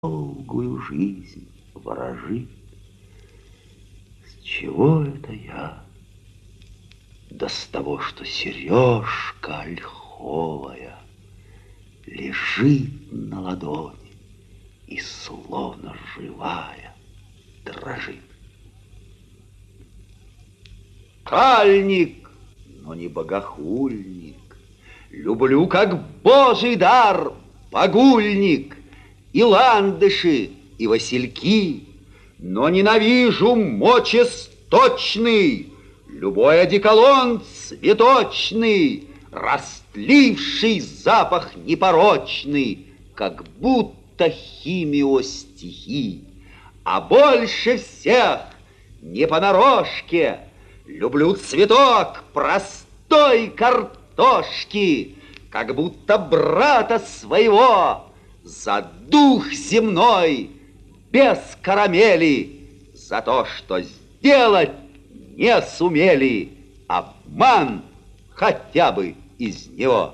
долгую жизнь ворожит. С чего это я? Да с того, что сережка ольховая лежит на ладони и словно живая дрожит. Кальник, но не богохульник, люблю как божий дар багульник, и ландыши, и васильки, но ненавижу мочесточный, любой одеколон цветочный, растливший запах непорочный, как будто химиостихи. А больше всех, не понарошке, люблю цветок простой картошки, как будто брата своего, за дух земной, без карамели, за то, что сделать не сумели, обман хотя бы из него.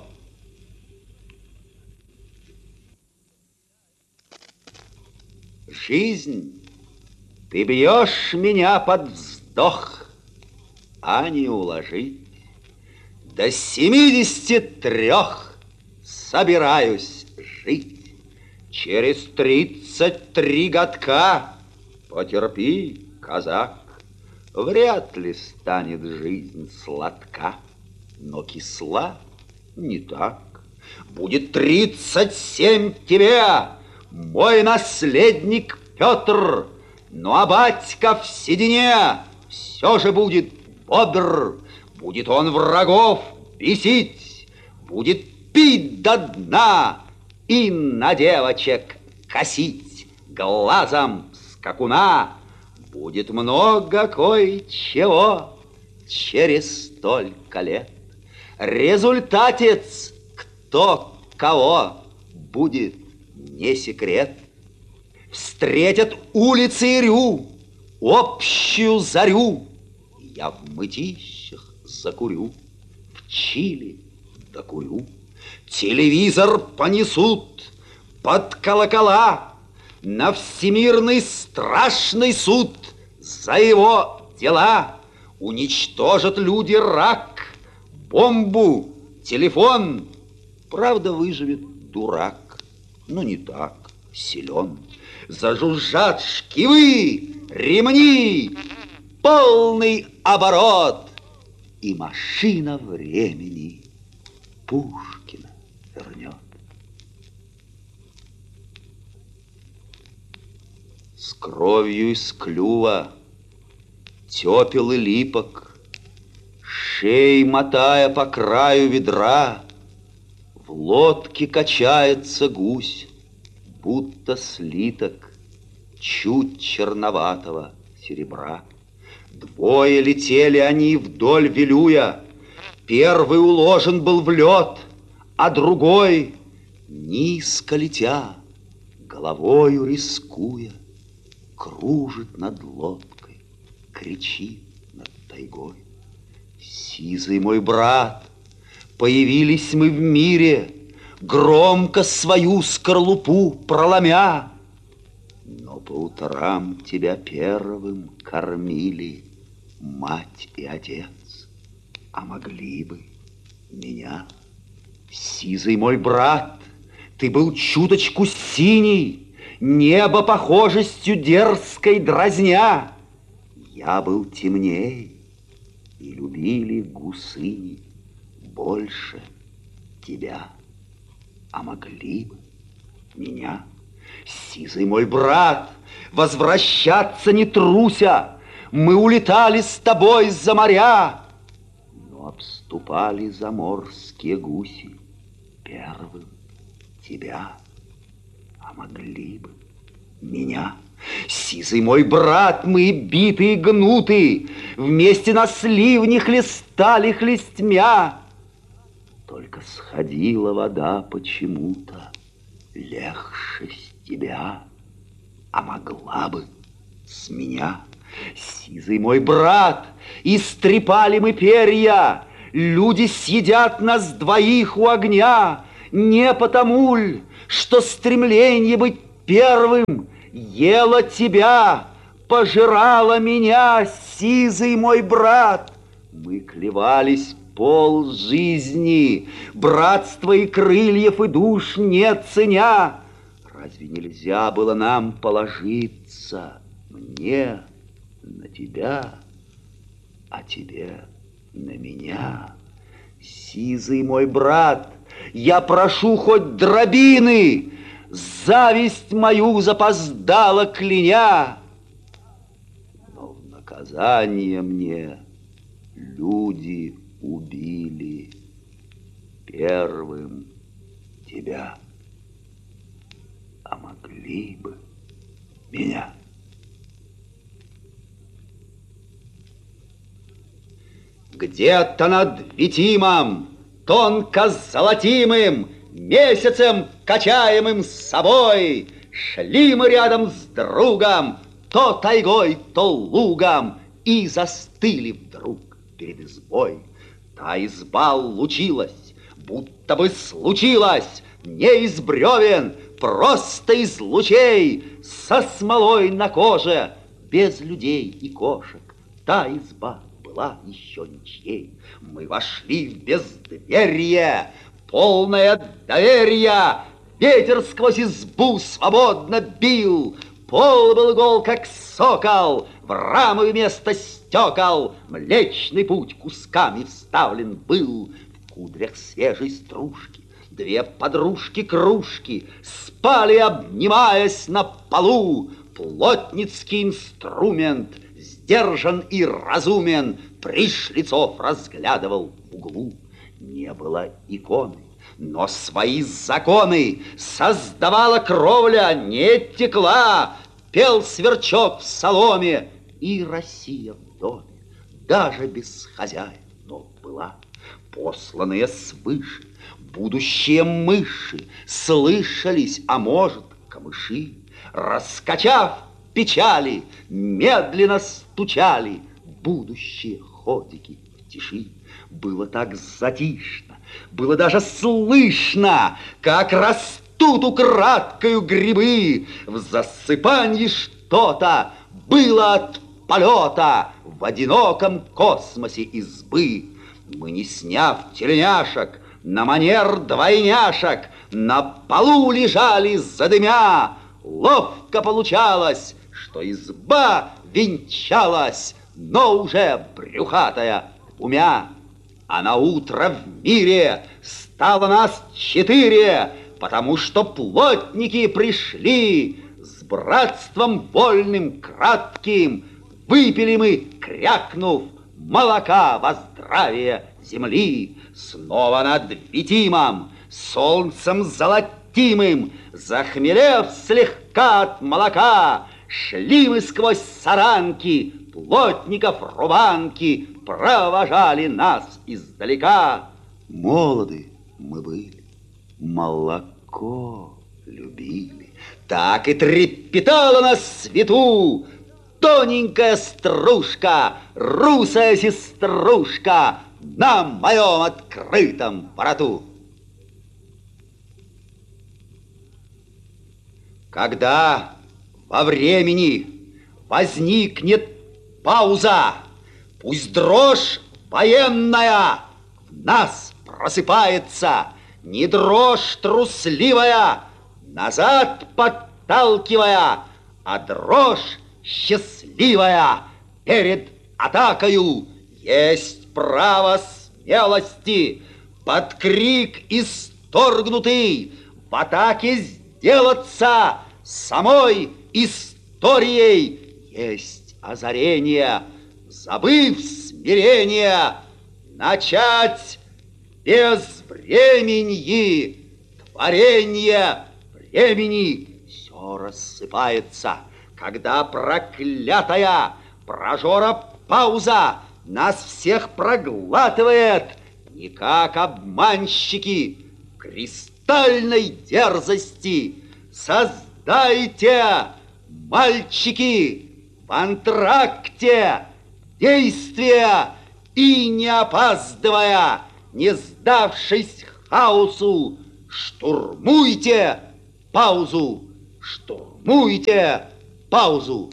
Жизнь, ты бьешь меня под вздох, а не уложить. До 73 собираюсь жить. Через 33 годка, потерпи, казак, вряд ли станет жизнь сладка, но кисла не так. Будет 37 тебе, мой наследник Петр, ну а батька в седине все же будет бодр. Будет он врагов бесить, будет пить до дна и на девочек косить глазом скакуна. Будет много кое-чего через столько лет. Результатец кто кого будет не секрет. Встретят улицы и рю, общую зарю. Я в мытищах закурю, в Чили докурю. Телевизор понесут под колокола на всемирный страшный суд за его дела. Уничтожат люди рак, бомбу, телефон. Правда, выживет дурак, но не так силен. Зажужжат шкивы, ремни, полный оборот, и машина времени Пушкина вернет. С кровью из клюва, тепел и липок, шеей мотая по краю ведра, в лодке качается гусь, будто слиток чуть черноватого серебра. Двое летели они вдоль Вилюя. Первый уложен был в лед, а другой, низко летя, головою рискуя, кружит над лодкой, кричит над тайгой. Сизый мой брат, появились мы в мире, громко свою скорлупу проломя, но по утрам тебя первым кормили мать и отец, а могли бы меня. Сизый мой брат, ты был чуточку синий, небо похожестью дерзкой дразня. Я был темней, и любили гусыни больше тебя, а могли бы меня. Сизый мой брат, возвращаться не труся, мы улетали с тобой за моря, но обступали заморские гуси первым тебя, а могли бы меня. Сизый мой брат, мы биты и гнуты, вместе на сливне хлестали хлестмя. Только сходила вода почему-то легче с тебя, а могла бы с меня. Сизый мой брат, истрепали мы перья, люди съедят нас двоих у огня, не потому ль, что стремление быть первым ела тебя, пожирала меня, сизый мой брат. Мы клевались пол жизни, братства и крыльев и душ не ценя. Разве нельзя было нам положиться, мне на тебя, а тебе на меня? Сизый мой брат, я прошу хоть дробины, зависть мою запоздала кляня. Но в наказание мне люди убили первым тебя, а могли бы меня. Где-то над Витимом, тонко золотимым, месяцем качаемым с собой, шли мы рядом с другом, то тайгой, то лугом, и застыли вдруг перед избой. Та изба лучилась, будто бы случилась, не из бревен, просто из лучей, со смолой на коже, без людей и кошек. Та изба была еще ничьей. Мы вошли в бездверье, полное доверия. Ветер сквозь избу свободно бил, пол был гол, как сокол, в рамы вместо стекол Млечный путь кусками вставлен был. В кудрях свежей стружки две подружки-кружки спали, обнимаясь на полу. Плотницкий инструмент, сдержан и разумен, пришлицов разглядывал в углу. Не было иконы, но свои законы создавала кровля, не текла. Пел сверчок в соломе, и Россия в доме, даже без хозяев, но была. Посланные свыше будущие мыши слышались, а может, камыши, раскачав печали, медленно стучали будущие ходики в тиши. Было так затишно, было даже слышно, как растут украдкою грибы. В засыпанье что-то было от полета в одиноком космосе избы. Мы, не сняв тельняшек, на манер двойняшек, на полу лежали задымя. Ловко получалось, что изба венчалась, но уже брюхатая двумя. А на утро в мире стало нас 4, потому что плотники пришли с братством вольным, кратким. Выпили мы, крякнув, молока во здравие земли. Снова над Витимом, солнцем золотимым, захмелев слегка от молока, шли мы сквозь саранки, плотников рубанки провожали нас издалека. Молоды мы были, молоко любили, так и трепетала на свету тоненькая стружка, русая сеструшка на моем открытом вороту. Когда во времени возникнет пауза, пусть дрожь военная в нас просыпается, не дрожь трусливая, назад подталкивая, а дрожь счастливая перед атакою. Есть право смелости под крик исторгнутый в атаке сделаться самой историей. Есть озарение, забыв смирение, начать без времени творение времени. Все рассыпается, когда проклятая прожора пауза нас всех проглатывает, не как обманщики кристальной дерзости. Создайте, мальчики, в антракте действия и, не опаздывая, не сдавшись хаосу, штурмуйте паузу, Штурмуйте паузу.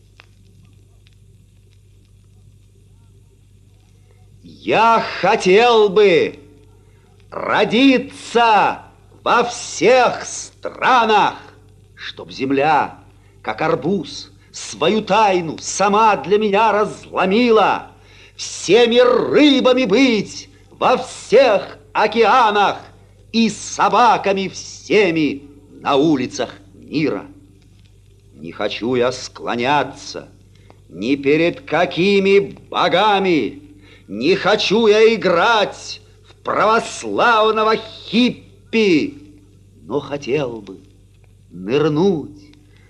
Я хотел бы родиться во всех странах, чтоб земля, как арбуз, свою тайну сама для меня разломила, всеми рыбами быть во всех океанах и собаками всеми на улицах мира. Не хочу я склоняться ни перед какими богами, не хочу я играть в православного хиппи, но хотел бы нырнуть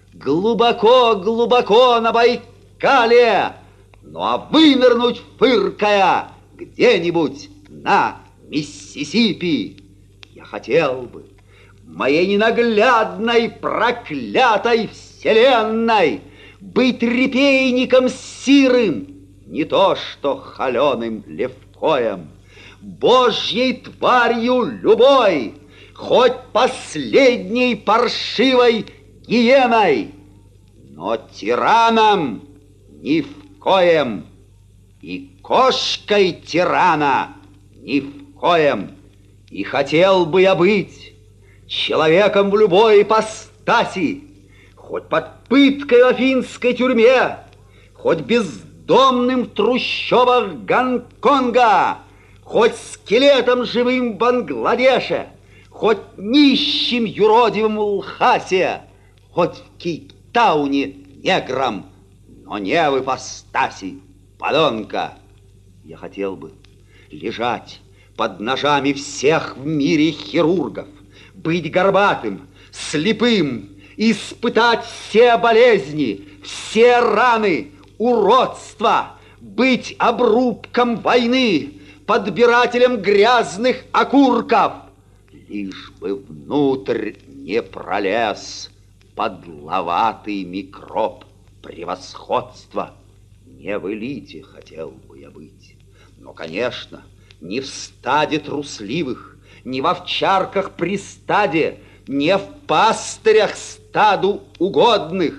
глубоко-глубоко на Байкале, ну а вынырнуть, фыркая, где-нибудь на Миссисипи. Я хотел бы в моей ненаглядной проклятой вселенной быть репейником сирым, не то что холеным левкоем, божьей тварью любой, хоть последней паршивой гиеной, но тираном ни в коем, и кошкой тирана ни в коем. И хотел бы я быть человеком в любой ипостаси, хоть под пыткой в афинской тюрьме, хоть бездомным в трущобах Гонконга, хоть скелетом живым в Бангладеше, хоть нищим юродивым в Лхасе, хоть в Кейптауне негром, но не в ипостаси подонка. Я хотел бы лежать под ножами всех в мире хирургов, быть горбатым, слепым, испытать все болезни, все раны, уродства, быть обрубком войны, подбирателем грязных окурков, лишь бы внутрь не пролез подловатый микроб превосходства. Не в элите хотел бы я быть, но, конечно, не в стаде трусливых, не в овчарках при стаде, не в пастырях стаду угодных.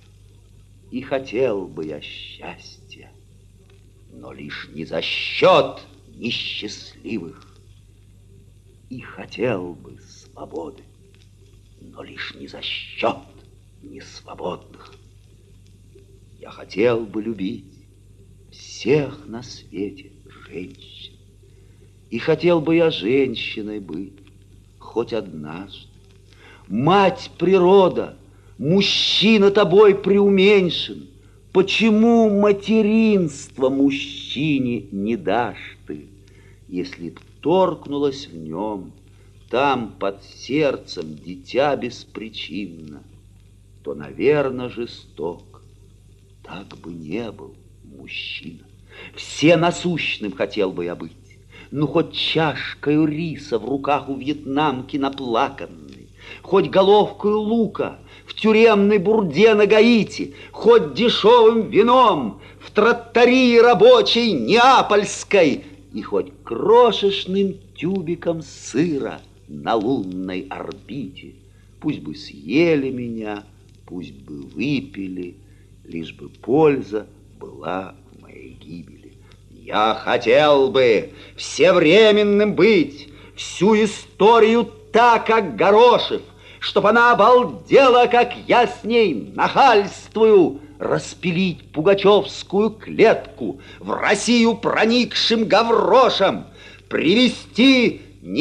И хотел бы я счастья, но лишь не за счет несчастливых. И хотел бы свободы, но лишь не за счет несвободных. Я хотел бы любить всех на свете женщин, и хотел бы я женщиной быть хоть однажды. Мать природа, мужчина тобой преуменьшен, почему материнство мужчине не дашь ты? Если б торкнулось в нем там под сердцем дитя беспричинно, то, наверно, жесток так бы не был мужчина. Все насущным хотел бы я быть, ну хоть чашкою риса в руках у вьетнамки наплаканной, хоть головкою лука в тюремной бурде на Гаити, хоть дешевым вином в тротарии рабочей неапольской, и хоть крошечным тюбиком сыра на лунной орбите. Пусть бы съели меня, пусть бы выпили, лишь бы польза была в моей гибели. Я хотел бы всевременным быть, всю историю так, как Горошев, чтоб она обалдела, как я с ней нахальствую, распилить пугачевскую клетку, в Россию проникшим гаврошем, привести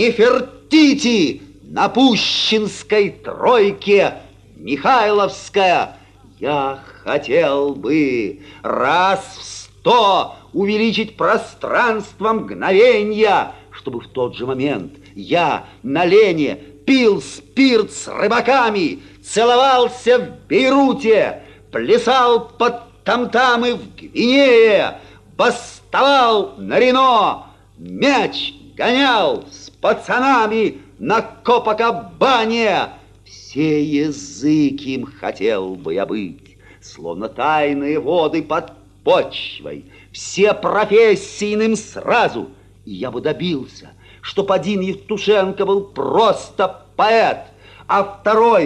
Нефертити на Пущинской тройке, Михайловская. Я хотел бы раз в 100 увеличить пространство мгновенья, чтобы в тот же момент я на Лене пил спирт с рыбаками, целовался в Бейруте, плясал под там-тамы в Гвинее, бастовал на Рено, мяч гонял с пацанами на Копакабане. Все языки им хотел бы я быть, словно тайные воды под почвой, все профессии иным сразу. И я бы добился, чтоб один Евтушенко был просто поэт, а второй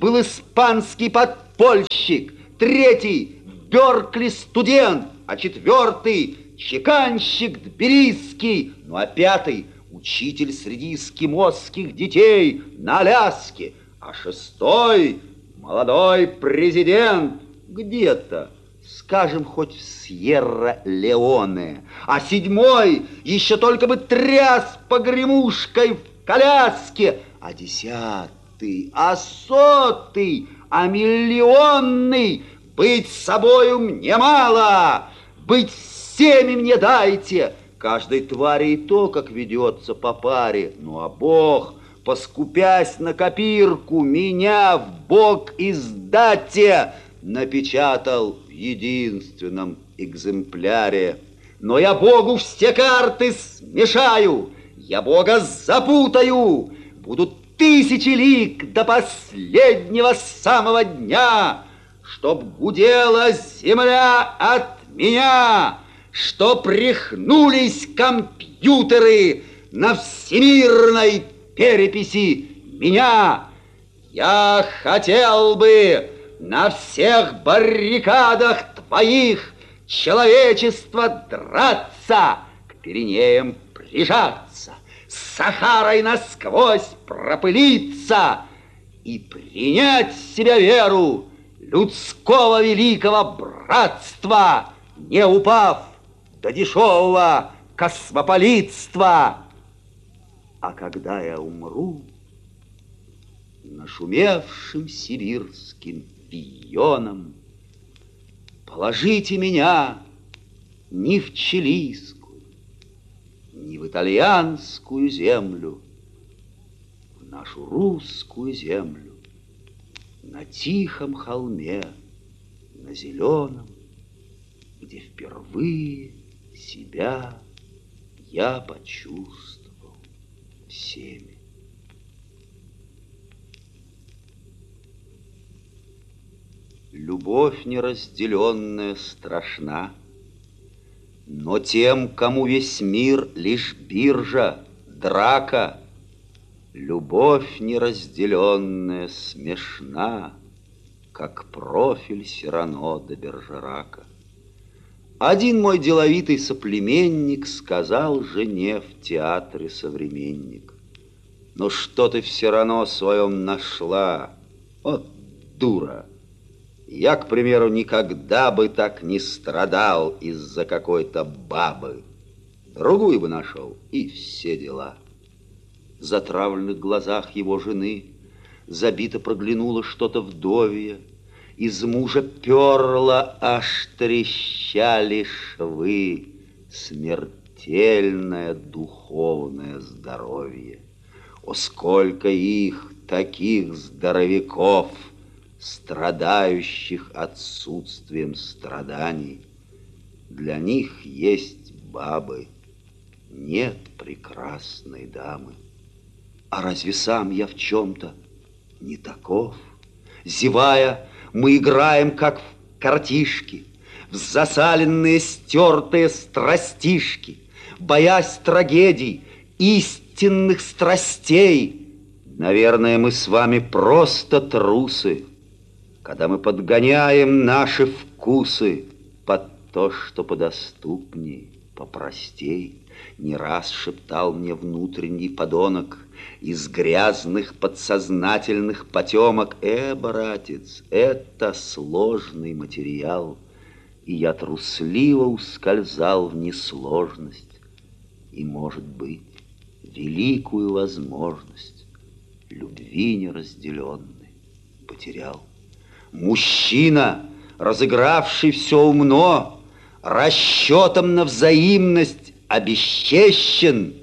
был испанский подпольщик, третий в Беркли студент, а четвертый чеканщик тбилисский, ну а пятый учитель среди эскимосских детей на Аляске, а шестой молодой президент где-то, скажем, хоть в Сьерра-Леоне, а седьмой еще только бы тряс погремушкой в коляске, а десятый, а сотый, а миллионный быть собою мне мало, быть всеми мне дайте, каждой твари и то, как ведется по паре, ну а Бог, поскупясь на копирку, меня в бок издате напечатал в единственном экземпляре. Но я Богу все карты смешаю, я Бога запутаю, будут тысячи лик до последнего самого дня, чтоб гудела земля от меня, чтоб рехнулись компьютеры на всемирной переписи меня. Я хотел бы на всех баррикадах твоих человечества драться, к Пиренеям прижаться, с Сахарой насквозь пропылиться и принять в себя веру людского великого братства, не упав до дешевого космополитства. А когда я умру, нашумевшим сибирским пионом, положите меня ни в чилийскую, ни в итальянскую землю, в нашу русскую землю, на тихом холме, на зеленом, где впервые себя я почувствовал всеми. Любовь неразделенная страшна, но тем, кому весь мир лишь биржа, драка, любовь неразделенная смешна, как профиль Сирано де Бержерака. Один мой деловитый соплеменник сказал жене в театре «Современник»: ну что ты все равно своем нашла, вот дура. Я, к примеру, никогда бы так не страдал из-за какой-то бабы. Другую бы нашел, и все дела. В затравленных глазах его жены забито проглянуло что-то вдовье. Из мужа перло, аж трещали швы. Смертельное духовное здоровье. О, сколько их, таких здоровяков, страдающих отсутствием страданий. Для них есть бабы, нет прекрасной дамы. А разве сам я в чем-то не таков? Зевая, мы играем, как в картишки, в засаленные, стертые страстишки, боясь трагедий, истинных страстей. Наверное, мы с вами просто трусы, когда мы подгоняем наши вкусы под то, что подоступней, попростей. Не раз шептал мне внутренний подонок из грязных подсознательных потемок: братец, это сложный материал. И я трусливо ускользал в несложность и, может быть, великую возможность любви неразделенной потерял. Мужчина, разыгравший все умно, расчетом на взаимность обесчещен.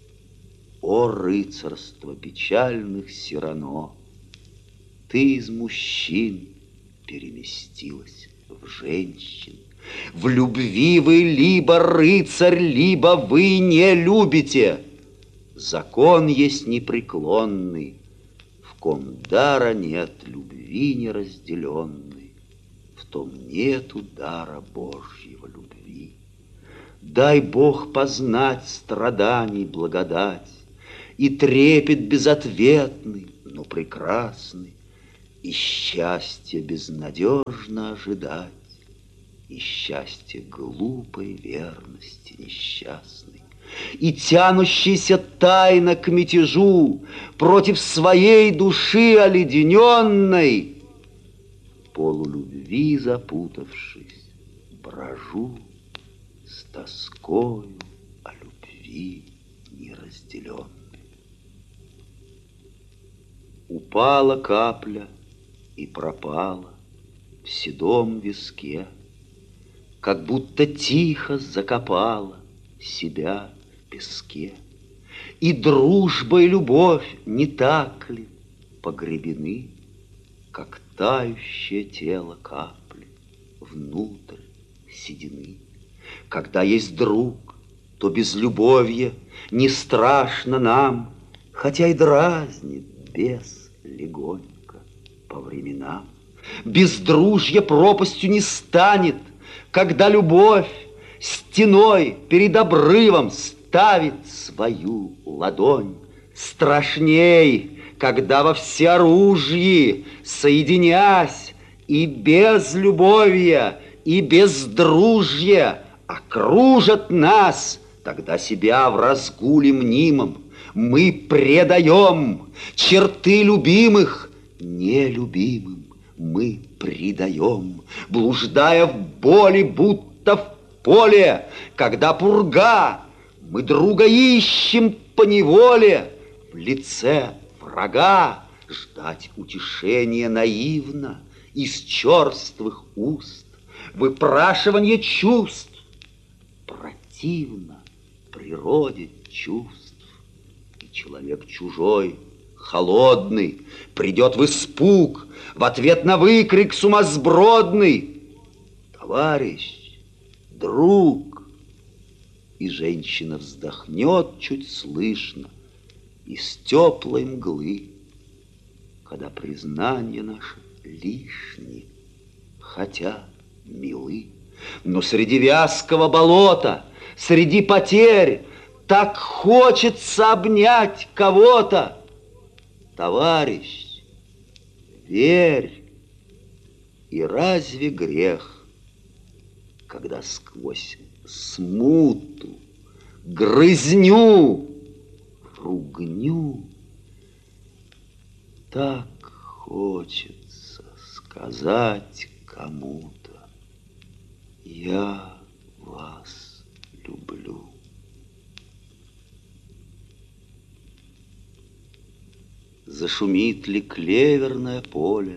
О, рыцарство печальных Сирано, ты из мужчин переместилась в женщин. В любви вы либо рыцарь, либо вы не любите. Закон есть непреклонный, в ком дара нет любви неразделенной, в том нету дара Божьего любви. Дай Бог познать страданий благодать и трепет безответный, но прекрасный, И счастье безнадежно ожидать, и счастье глупой верности несчастной, и тянущийся тайно к мятежу против своей души оледененной, полулюбви запутавшись, брожу с тоскою о любви неразделенной. Упала капля и пропала в седом виске, как будто тихо закопала себя в песке. И дружба и любовь не так ли погребены, как тающее тело капли внутрь седины? Когда есть друг, то безлюбовье не страшно нам, хотя и дразнит бес легонько по временам. Бездружье пропастью не станет, когда любовь стеной перед обрывом ставит свою ладонь. Страшней, когда во всеоружии, соединясь, и без любовья, и без дружья окружат нас, тогда себя в разгуле мнимом мы предаем, черты любимых нелюбимым мы предаем, блуждая в боли, будто в поле, когда пурга, мы друга ищем поневоле, в лице врага ждать утешения наивно из черствых уст, выпрашивание чувств противно природе чувств. И человек чужой, холодный, придет в испуг, в ответ на выкрик сумасбродный: товарищ, друг. И женщина вздохнет чуть слышно из теплой мглы, когда признания наши лишние, хотя милы. Но среди вязкого болота, среди потерь так хочется обнять кого-то. Товарищ, верь, и разве грех, когда сквозь смуту, грызню, ругню так хочется сказать кому-то: я вас люблю. Зашумит ли клеверное поле,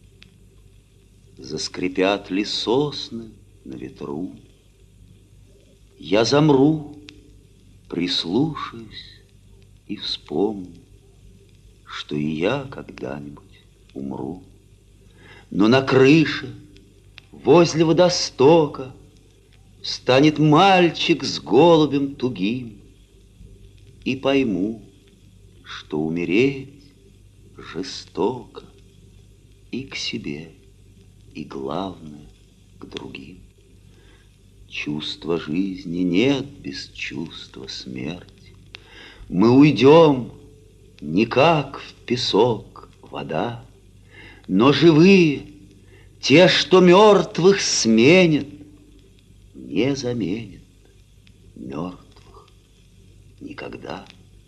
заскрипят ли сосны на ветру, я замру, прислушаюсь и вспомню, что и я когда-нибудь умру. Но на крыше, возле водостока, станет мальчик с голубем тугим, и пойму, что умереть жестоко и к себе, и, главное, к другим. Чувства жизни нет без чувства смерти. Мы уйдем не как в песок вода, но живые, те, что мертвых сменят, не заменят мертвых никогда.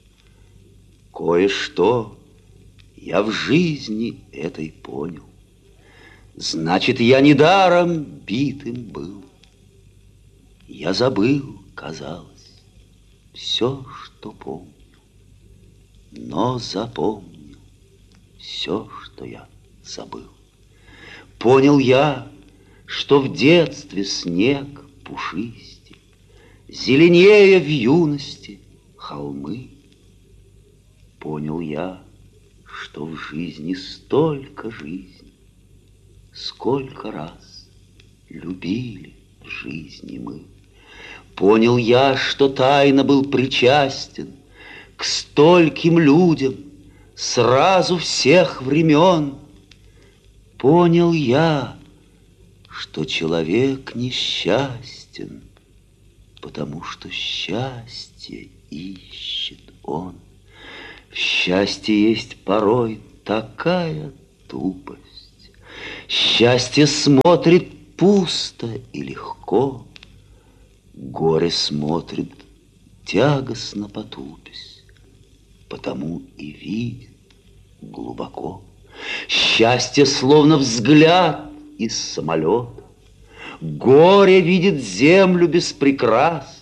Кое-что я в жизни этой понял. Значит, я недаром битым был. Я забыл, казалось, все, что помню, но запомнил все, что я забыл. Понял я, что в детстве снег пушистей, зеленее в юности холмы. Понял я, что в жизни столько жизни, сколько раз любили в жизни мы. Понял я, что тайно был причастен к стольким людям сразу всех времен. Понял я, что человек несчастен, потому что счастье ищет он. В счастье есть порой такая тупость. Счастье смотрит пусто и легко, горе смотрит тягостно потупясь, потому и видит глубоко. Счастье словно взгляд из самолета, горе видит землю без прикрас.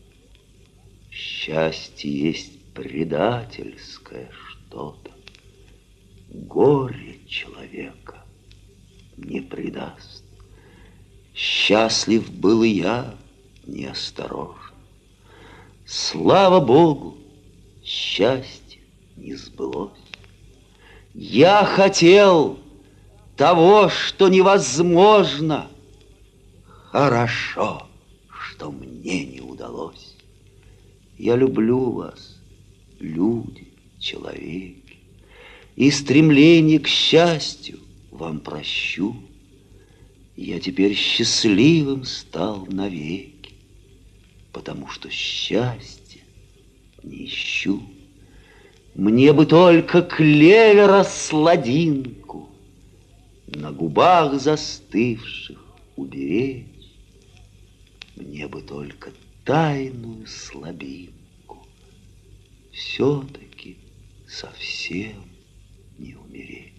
Счастье есть предательское что-то, горе человека не предаст. Счастлив был и я неосторожно. Слава Богу, счастье не сбылось. Я хотел того, что невозможно. Хорошо, что мне не удалось. Я люблю вас, люди, человеки, и стремление к счастью вам прощу. Я теперь счастливым стал навеки, потому что счастья не ищу. Мне бы только клевера сладинку на губах застывших уберечь. Мне бы только тайную слабинку все-таки совсем не умереть.